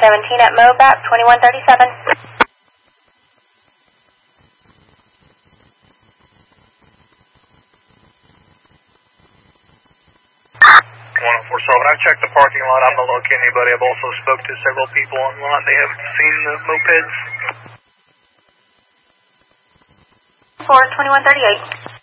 17 at MOBAP 2137. 147. I've checked the parking lot. I'm not locating anybody. I've also spoke to several people on the lot. They haven't seen the mopeds. 4 2138.